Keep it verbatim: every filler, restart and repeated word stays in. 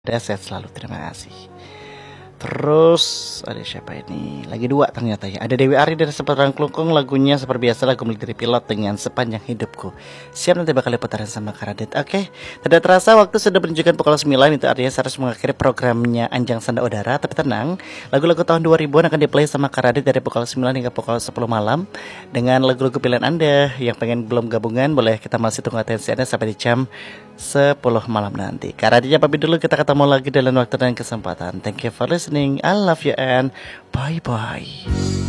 Sehat selalu, terima kasih. Terus ada siapa ini? Lagi dua ternyata ya. Ada Dewi Ari dari Seperang Kelungkung. Lagunya seperti biasa lagu militeri pilot dengan Sepanjang Hidupku. Siap, nanti bakal putaran sama Karadit. Oke, tidak terasa waktu sudah menunjukkan pukul sembilan. Itu artinya saya harus mengakhiri programnya Anjang Sanda Udara. Tapi tenang, lagu-lagu tahun dua ribuan akan diplay sama Karadit dari pukul sembilan hingga pukul sepuluh malam. Dengan lagu-lagu pilihan Anda. Yang pengen belum gabungan, boleh kita masih tunggu atensi Anda sampai di jam sepuluh malam nanti. Karaditnya pamit dulu, kita ketemu lagi dalam waktu dan kesempatan. Thank you for listening. I love you and bye-bye.